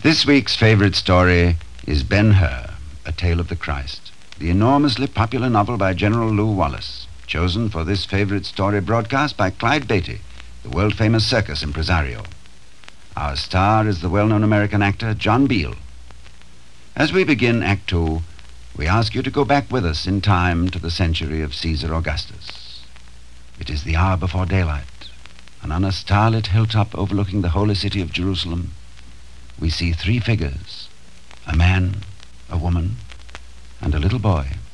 This week's favorite story is Ben-Hur, A Tale of the Christ, the enormously popular novel by General Lew Wallace, chosen for this favorite story broadcast by Clyde Beatty, the world-famous circus impresario. Our star is the well-known American actor John Beal. As we begin Act Two, we ask you to go back with us in time to the century of Caesar Augustus. It is the hour before daylight, and on a starlit hilltop overlooking the holy city of Jerusalem, we see three figures, a man, a woman, and a little boy.